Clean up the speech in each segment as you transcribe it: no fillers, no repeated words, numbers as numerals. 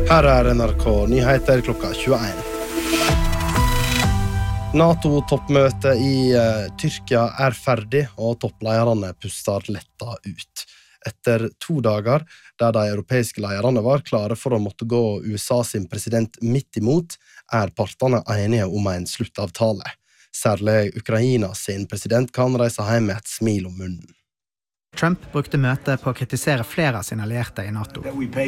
Her NRK Nyheter klokka 21. NATO-toppmøte i Tyrkia ferdig, og topplederne puster letta ut. Etter 2 dager, der de europeiske lederne var klare for å måtte gå USA sin president midt imot, partene enige om en sluttavtale. Særlig Ukraina sin president kan reise hjem med et smil om munnen. Trump brukte møtet på å kritisere flere av sine allierte i NATO.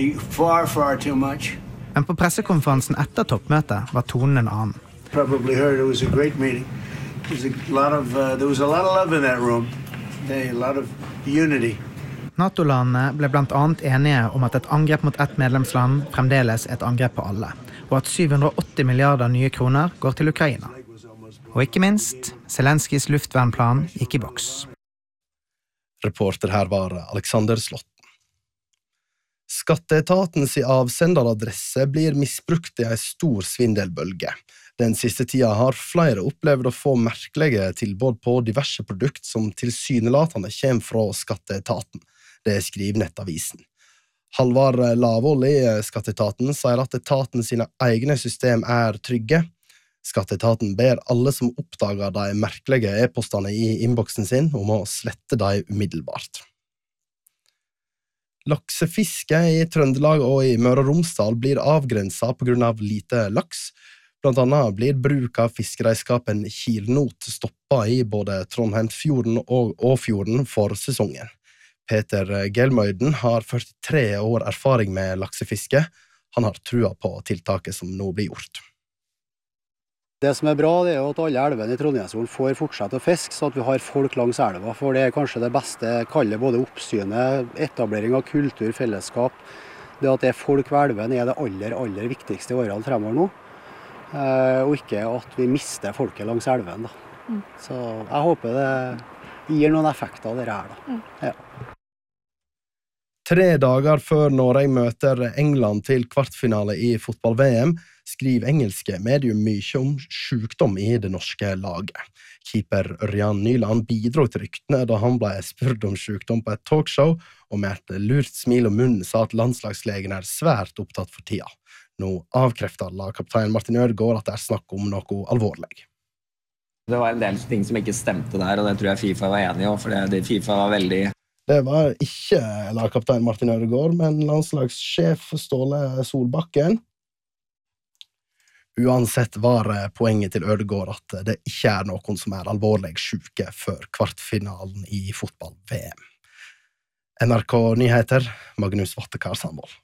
Men på pressekonferansen etter toppmøtet var tonen en annen. Probably heard it was a great meeting. There was a lot of love in that room. A lot of unity. NATO-landene ble blant annet enige om at et angrep mot ett medlemsland fremdeles et angrep på alle, og at 780 milliarder nye kroner går til Ukraina. Og ikke minst, Zelenskis luftvernplan gikk i boks. Reporter her var Alexander Slotten. Skatteetatens avsenderadresse blir misbrukt i en stor svindelbølge. Den siste tida har flere opplevd å få merkelige tilbud på diverse produkt som tilsynelatende kommer fra skatteetaten. Det skriver Nettavisen. Halvard Lavål i skatteetaten sier at etaten sine egne system trygge. Skatteetaten ber alle som oppdager de merkelige e-postene i innboksen sin om å slette de umiddelbart. Laksefiske i Trøndelag og i Møre og Romsdal blir avgrenset på grunn av lite laks. Blant annet blir bruk av fiskereiskapen kilnot stoppet i både Trondheimsfjorden og Åfjorden for sesongen. Peter Gelmøyden har 43 år erfaring med laksefiske. Han har trua på tiltaket som nå blir gjort. Det som bra, det at alle elvene i Trondheimsfjorden får fortsette å fiske, så at vi har folk langs elva, for det kanskje det beste kallet både oppsynet, etablering av kultur, fellesskap. Det at det folk ved elven det aller viktigste årene fremover nå, og ikke at vi mister folket langs elven. Da. Så jeg håper det gir noen effekter av det her. Da. Ja. 3 dager før Norge møter England til kvartfinale i fotball-VM, skriver engelske medium mye om sykdom i det norske laget. Keeper Ørjan Nyland bidro til ryktene da han ble spurt om sykdom på et talkshow, og med et lurt smil om munnen sa at landslagslegen svært opptatt for tida. Nå avkrefter lagkaptein Martin Ødegaard at det snakk om noe alvorlig. Det var en del ting som ikke stemte der, og det tror jeg FIFA var enig i, for FIFA var veldig... Det var ikke lagkaptein Martin Ødegaard, men landslagssjef Ståle Solbakken. Uansett var poenget til Ødegaard at det ikke noen som alvorlig syke før kvartfinalen i fotball-VM. NRK Nyheter, Magnus Vattekar Sandvold.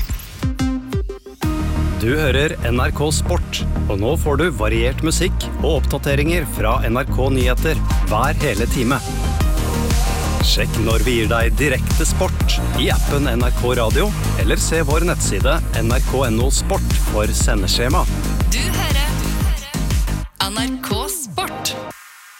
Du hører NRK Sport, og nå får du variert musikk og oppdateringer fra NRK Nyheter hver hele time. Sjekk når vi gir deg direkte sport i appen NRK Radio, eller se vår nettside nrk.no sport for sendeskjema. Du hører NRK